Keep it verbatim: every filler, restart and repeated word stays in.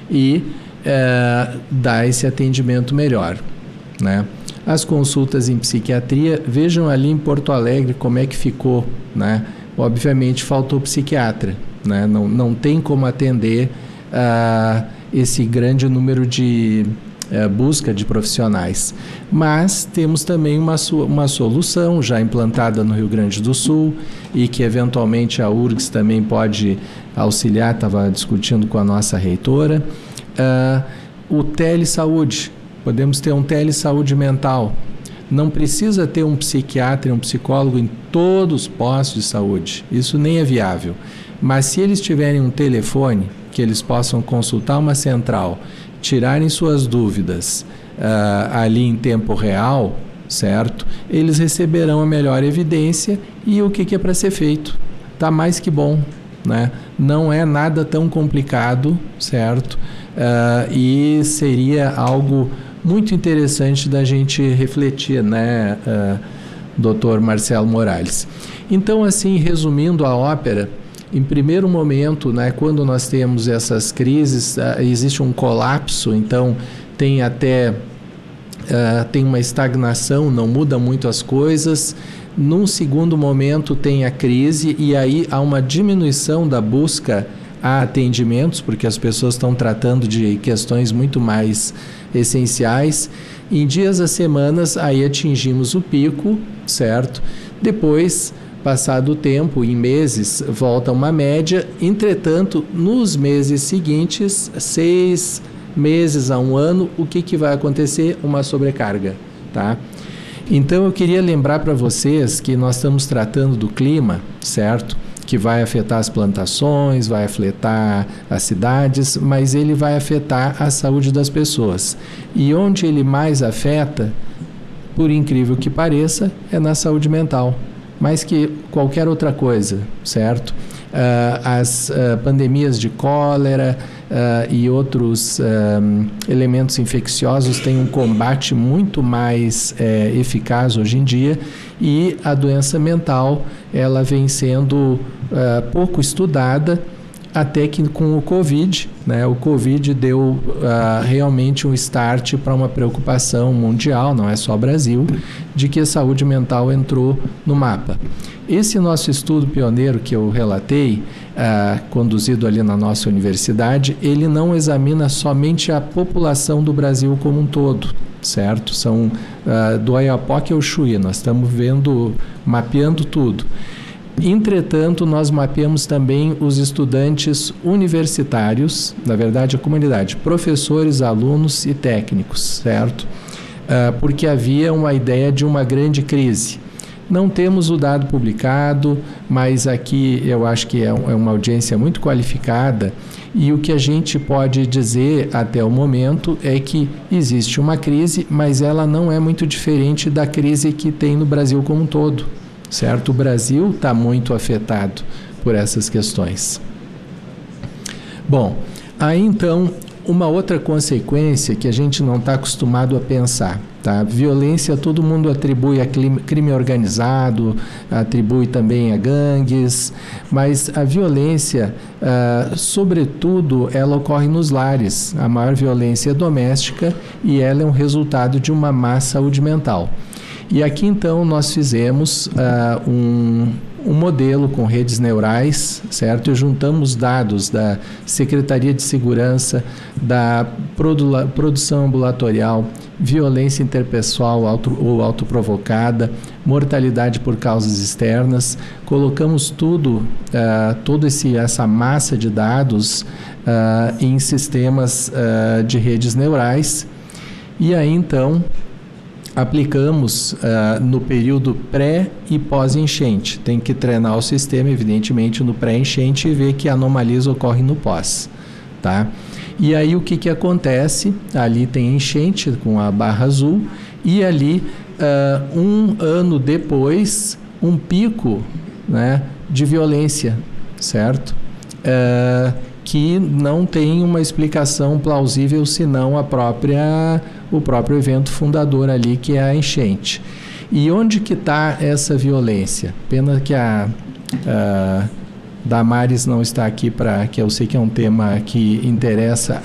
e é, dar esse atendimento melhor, né? As consultas em psiquiatria, vejam ali em Porto Alegre como é que ficou, né? Obviamente faltou psiquiatra, né? Não, não tem como atender uh, esse grande número de uh, busca de profissionais. Mas temos também uma, uma solução já implantada no Rio Grande do Sul e que eventualmente a U R G S também pode auxiliar, estava discutindo com a nossa reitora, uh, o telesaúde. Podemos ter um telesaúde mental. Não precisa ter um psiquiatra e um psicólogo em todos os postos de saúde. Isso nem é viável. Mas se eles tiverem um telefone, que eles possam consultar uma central, tirarem suas dúvidas uh, ali em tempo real, certo? Eles receberão a melhor evidência e o que, que é para ser feito. Está mais que bom, né? Não é nada tão complicado, certo? Uh, e seria algo muito interessante da gente refletir, né, uh, doutor Marcelo Morales. Então, assim, resumindo a ópera, em primeiro momento, né, quando nós temos essas crises, uh, existe um colapso, então tem até uh, tem uma estagnação, não muda muito as coisas. Num segundo momento tem a crise e aí há uma diminuição da busca a atendimentos, porque as pessoas estão tratando de questões muito mais essenciais. Em dias a semanas, aí atingimos o pico, certo? Depois, passado o tempo, em meses, volta uma média. Entretanto, nos meses seguintes, seis meses a um ano, o que, que vai acontecer? Uma sobrecarga, tá? Então, eu queria lembrar para vocês que nós estamos tratando do clima, certo? Que vai afetar as plantações, vai afetar as cidades, mas ele vai afetar a saúde das pessoas. E onde ele mais afeta, por incrível que pareça, é na saúde mental, mais que qualquer outra coisa, certo? Uh, as uh, pandemias de cólera uh, e outros uh, elementos infecciosos têm um combate muito mais uh, eficaz hoje em dia, e a doença mental ela vem sendo uh, pouco estudada, até que com o Covid, né, o Covid deu uh, realmente um start para uma preocupação mundial, não é só Brasil, de que a saúde mental entrou no mapa. Esse nosso estudo pioneiro que eu relatei, uh, conduzido ali na nossa universidade, ele não examina somente a população do Brasil como um todo, certo? São uh, do Oiapoque ao Chuí, nós estamos vendo, mapeando tudo. Entretanto, nós mapeamos também os estudantes universitários, na verdade a comunidade, professores, alunos e técnicos, certo? Uh, porque havia uma ideia de uma grande crise. Não temos o dado publicado, mas aqui eu acho que é uma audiência muito qualificada, e o que a gente pode dizer até o momento é que existe uma crise, mas ela não é muito diferente da crise que tem no Brasil como um todo, certo? O Brasil está muito afetado por essas questões. Bom, aí então, uma outra consequência que a gente não está acostumado a pensar, tá? Violência todo mundo atribui a crime organizado, atribui também a gangues, mas a violência, uh, sobretudo, ela ocorre nos lares. A maior violência é doméstica e ela é um resultado de uma má saúde mental. E aqui, então, nós fizemos uh, um, um modelo com redes neurais, certo? E juntamos dados da Secretaria de Segurança, da produ- produção ambulatorial, violência interpessoal auto, ou autoprovocada, mortalidade por causas externas. Colocamos tudo, uh, toda essa massa de dados uh, em sistemas uh, de redes neurais. E aí, então, aplicamos uh, no período pré e pós-enchente. Tem que treinar o sistema, evidentemente, no pré-enchente e ver que anomalias ocorrem no pós, tá? E aí o que que acontece? Ali tem enchente com a barra azul e ali uh, um ano depois um pico, né, de violência, certo? Uh, que não tem uma explicação plausível senão a própria, o próprio evento fundador ali, que é a enchente. E onde que está essa violência? Pena que a, a Damares não está aqui, para que eu sei que é um tema que interessa